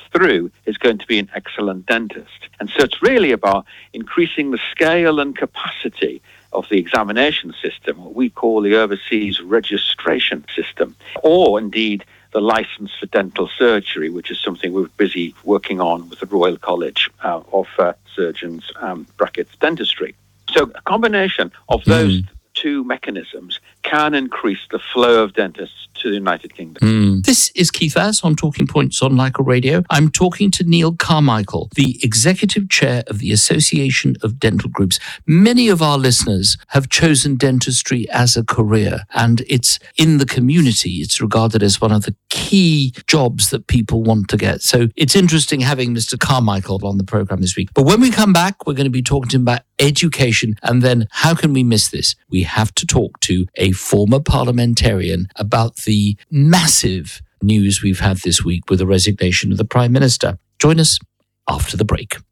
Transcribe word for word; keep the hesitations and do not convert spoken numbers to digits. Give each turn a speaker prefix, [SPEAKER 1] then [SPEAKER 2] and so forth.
[SPEAKER 1] through is going to be an excellent dentist. And so it's really about increasing the scale and capacity of the examination system, what we call the overseas registration system, or indeed the license for dental surgery, which is something we're busy working on with the Royal College uh, of uh, Surgeons, um, brackets, dentistry. So a combination of those mm. two mechanisms can increase the flow of dentists to the United Kingdom.
[SPEAKER 2] Mm. This is Keith Vass on Talking Points on Lyca Radio. I'm talking to Neil Carmichael, the Executive Chair of the Association of Dental Groups. Many of our listeners have chosen dentistry as a career, and it's in the community. It's regarded as one of the key jobs that people want to get. So it's interesting having Mister Carmichael on the program this week. But when we come back, we're going to be talking to him about education, and then how can we miss this? We have to talk to a former parliamentarian about the massive news we've had this week with the resignation of the Prime Minister. Join us after the break.